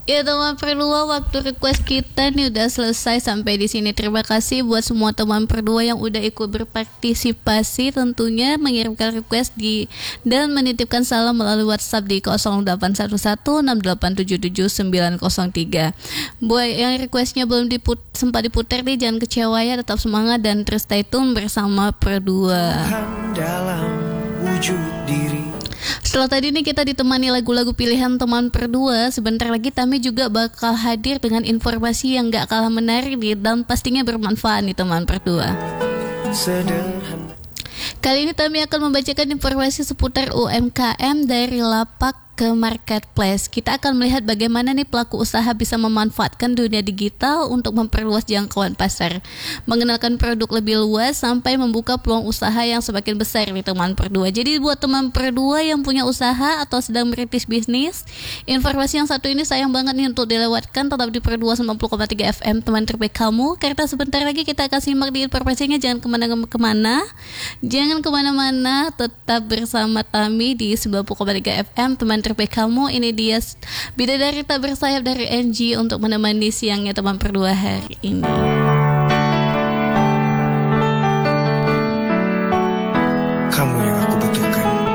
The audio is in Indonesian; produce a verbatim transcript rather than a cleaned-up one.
Ya teman perdua, waktu request kita nih udah selesai sampai di sini. Terima kasih buat semua teman perdua yang udah ikut berpartisipasi, tentunya mengirimkan request di dan menitipkan salam melalui WhatsApp di nol delapan satu satu enam delapan tujuh tujuh sembilan nol tiga. Buat yang requestnya belum diput, sempat diputar nih, jangan kecewa ya, tetap semangat dan terus stay tune bersama Perdua. Dalam wujud diri. Setelah tadi nih kita ditemani lagu-lagu pilihan teman Perdua, sebentar lagi Tami juga bakal hadir dengan informasi yang gak kalah menarik dan pastinya bermanfaat nih teman Perdua. Sederhana. Kali ini Tami akan membacakan informasi seputar U M K M dari lapak ke marketplace. Kita akan melihat bagaimana nih pelaku usaha bisa memanfaatkan dunia digital untuk memperluas jangkauan pasar, mengenalkan produk lebih luas sampai membuka peluang usaha yang semakin besar nih teman Perdua. Jadi buat teman Perdua yang punya usaha atau sedang merintis bisnis, informasi yang satu ini sayang banget nih untuk dilewatkan. Tetap di Perdua sembilan puluh koma tiga F M teman terbaik kamu, karena sebentar lagi kita akan simak di informasinya. Jangan kemana-kemana, jangan kemana-mana, tetap bersama Tami di sembilan puluh koma tiga F M teman terbaik kamu. Ini dia Bidadari Tak Bersayap dari N G untuk menemani siangnya teman Perdua hari ini. Kamu yang aku butuhkan.